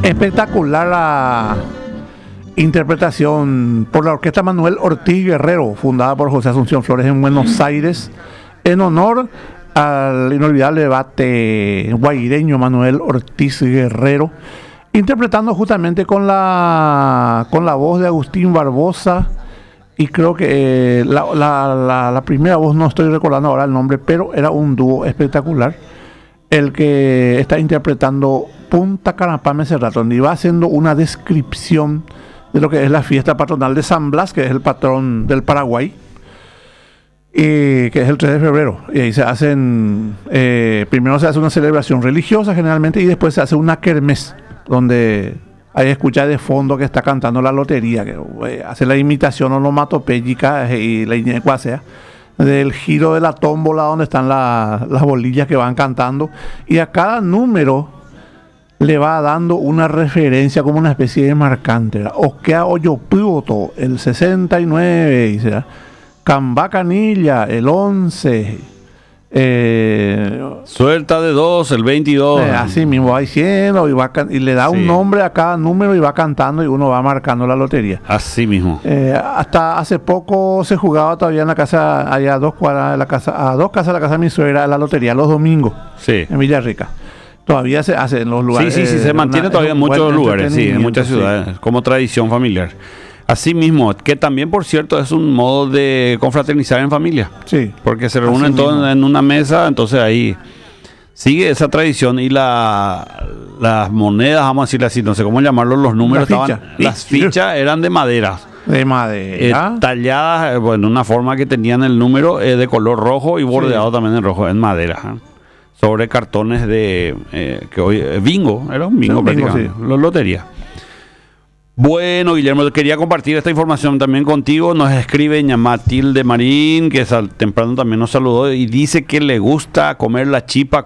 Espectacular la interpretación por la Orquesta Manuel Ortiz Guerrero, fundada por José Asunción Flores en Buenos Aires, en honor al inolvidable debate guaireño Manuel Ortiz Guerrero, interpretando justamente con la voz de Agustín Barbosa, y creo que la primera voz, no estoy recordando ahora el nombre, pero era un dúo espectacular, el que está interpretando Punta Carapame Cerrato, donde iba haciendo una descripción de lo que es la fiesta patronal de San Blas, que es el patrón del Paraguay, que es el 3 de febrero. Y ahí se hacen, primero se hace una celebración religiosa generalmente, y después se hace una kermés, donde ahí escucha de fondo que está cantando la lotería, que hace la imitación onomatopéyica y la inecuacea del giro de la tómbola, donde están las bolillas que van cantando, y a cada número le va dando una referencia como una especie de marcante. Oquea Oyopuoto, el 69, dice, Cambá Canilla, el 11, Suelta de 2, el 22. Así mismo va diciendo y le da un nombre a cada número y va cantando, y uno va marcando la lotería. Así mismo. Hasta hace poco se jugaba todavía en la casa, allá a 2 cuadras de la casa, a 2 casas de la casa de mi suegra, la lotería los domingos, en Villarrica. Todavía se hace en los lugares. Sí, se mantiene todavía en muchos lugares, en muchas ciudades, como tradición familiar. Así mismo, que también, por cierto, es un modo de confraternizar en familia. Sí. Porque se reúnen todos en una mesa, entonces ahí sigue esa tradición, y las monedas, vamos a decirle así, no sé cómo llamarlo, los números las fichas eran de madera. De madera. Talladas, en una forma que tenían el número de color rojo y bordeado también en rojo, en madera. Sobre cartones de que hoy bingo, era un bingo prácticamente, lotería. Bueno, Guillermo, quería compartir esta información también contigo. Nos escribe Matilde Marín, que temprano también nos saludó, y dice que le gusta comer la chipa